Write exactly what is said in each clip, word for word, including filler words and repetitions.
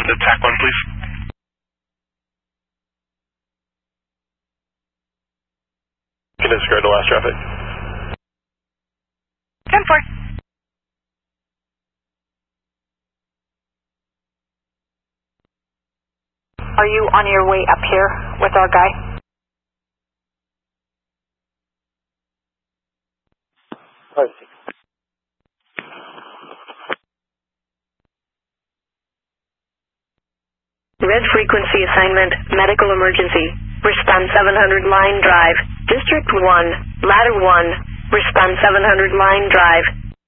to T A C one, please. Can disregard the last traffic. ten four. Are you on your way up here with our guy? Red frequency assignment, medical emergency. Respond seven hundred line drive. District one, ladder one. Respond seven hundred line drive.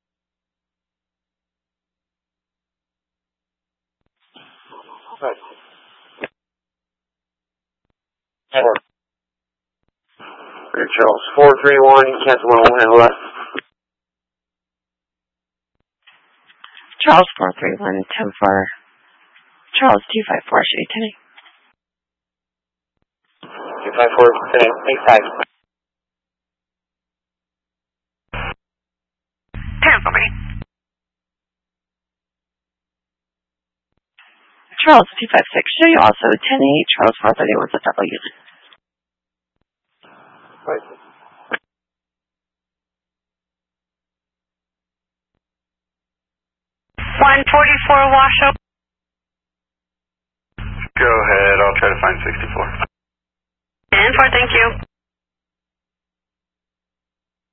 Four. Charles, four three one, cancel one, one, handle that. Charles four three one, ten four. Charles two five four, should be ten eight. two five four, ten eight, eight five. Cancel me. Charles two five six, show you also ten eight, Charles four thirty one, a double unit. Right. one forty-four Washoe. Go ahead, I'll try to find sixty-four. ten four, thank you.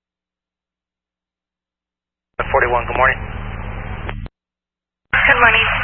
forty-one, good morning. Good morning.